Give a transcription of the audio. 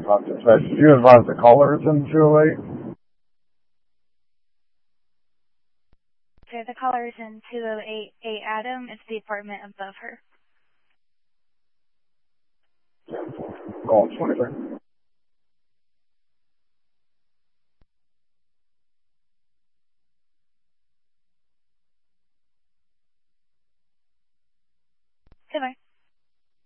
about this. Did you advise the callers in 208? So the caller's in 208 Adam. It's the apartment above her. Call 23.